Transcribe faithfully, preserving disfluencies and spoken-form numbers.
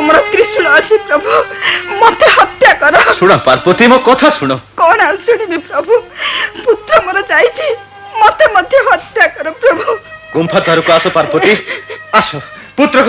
तुम त्रिशूल अच्छी प्रभु मत हत्या कर। शुण पार्वती मो कथा शुण। कौन आ शुणिबि प्रभु पुत्र मोर जाइछि मत मध्य हत्या कर प्रभु। गुंफा द्वार को आस पार्वती आस पुत्र